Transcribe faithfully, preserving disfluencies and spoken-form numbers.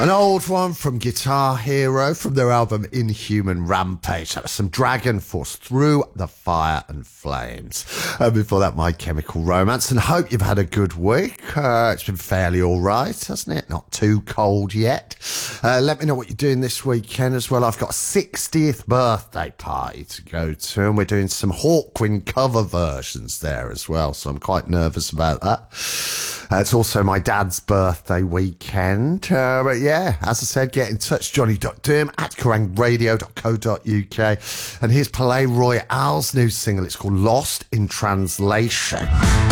An old one from Guitar Hero from their album Inhuman Rampage. That was some Dragon Force, Through the Fire and Flames. Uh, before that, My Chemical Romance. And hope you've had a good week. Uh, it's been fairly all right, hasn't it? Not too cold yet. Uh, let me know what you're doing this weekend as well. I've got a sixtieth birthday party to go to, and we're doing some Hawkwind cover versions there as well, so I'm quite nervous about that. Uh, it's also my dad's birthday weekend. Uh, but yeah, as I said, get in touch, johnny dot doom at kerrang radio dot co dot uk. And here's Palais Royale's new single. It's called Lost in Translation.